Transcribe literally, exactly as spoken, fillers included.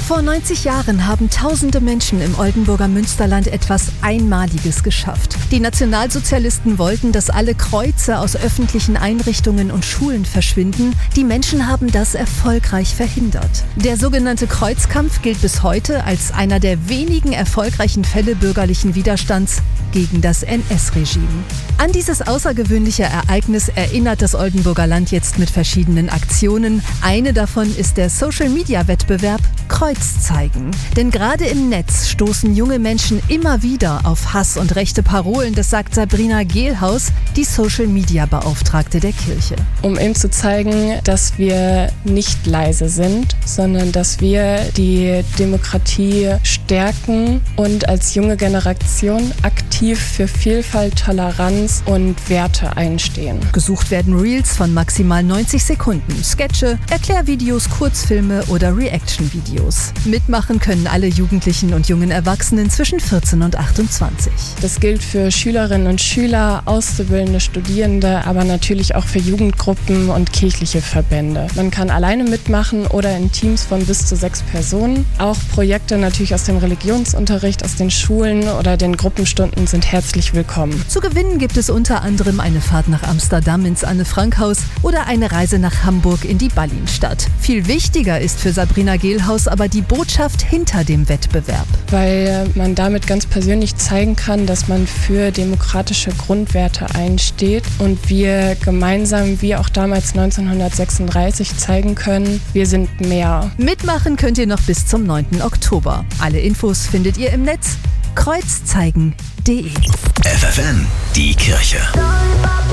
Vor neunzig Jahren haben tausende Menschen im Oldenburger Münsterland etwas Einmaliges geschafft. Die Nationalsozialisten wollten, dass alle Kreuze aus öffentlichen Einrichtungen und Schulen verschwinden. Die Menschen haben das erfolgreich verhindert. Der sogenannte Kreuzkampf gilt bis heute als einer der wenigen erfolgreichen Fälle bürgerlichen Widerstands gegen das N S-Regime. An dieses außergewöhnliche Ereignis erinnert das Oldenburger Land jetzt mit verschiedenen Aktionen. Eine davon ist der Social-Media-Wettbewerb Kreuz zeigen. Denn gerade im Netz stoßen junge Menschen immer wieder auf Hass und rechte Parolen. Das sagt Sabrina Gehlhaus, die Social-Media-Beauftragte der Kirche. Um eben zu zeigen, dass wir nicht leise sind, sondern dass wir die Demokratie stärken und als junge Generation aktiv für Vielfalt, Toleranz und Werte einstehen. Gesucht werden Reels von maximal neunzig Sekunden, Sketche, Erklärvideos, Kurzfilme oder Reaction-Videos. Mitmachen können alle Jugendlichen und jungen Erwachsenen zwischen vierzehn und achtundzwanzig. Das gilt für Schülerinnen und Schüler, Auszubildende, Studierende, aber natürlich auch für Jugendgruppen und kirchliche Verbände. Man kann alleine mitmachen oder in Teams von bis zu sechs Personen. Auch Projekte natürlich aus dem Religionsunterricht, aus den Schulen oder den Gruppenstunden sind herzlich willkommen. Zu gewinnen gibt es unter anderem eine Fahrt nach Amsterdam ins Anne-Frank-Haus oder eine Reise nach Hamburg in die Ballinstadt. Viel wichtiger ist für Sabrina Gehlhaus aber die Botschaft hinter dem Wettbewerb. Weil man damit ganz persönlich zeigen kann, dass man für demokratische Grundwerte einsteht und wir gemeinsam, wie auch damals neunzehnhundertsechsunddreißig, zeigen können, wir sind mehr. Mitmachen könnt ihr noch bis zum neunten Oktober. Alle Infos findet ihr im Netz kreuzzeigen punkt de. F F N, die Kirche.